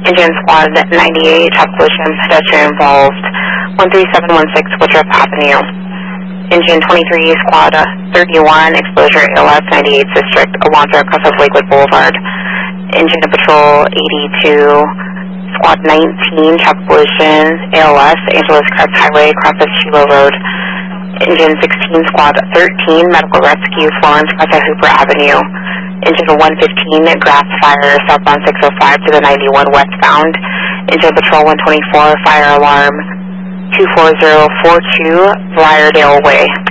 Engine Squad 98, top collision, pedestrian involved, 13716 Woodruff Avenue. Engine 23, Squad 31, exposure ALS 98 District, Alonzo across of Lakewood Boulevard. Engine of Patrol 82, Squad 19, top collision, ALS, Angeles Crest Highway, across of Shiloh Road. Engine 16, Squad 13, medical rescue, Florence, across of Hooper Avenue. Engine 115, grass fire, southbound 605 to the 91 westbound. Engine Patrol 124, fire alarm 24042, Briardale Way.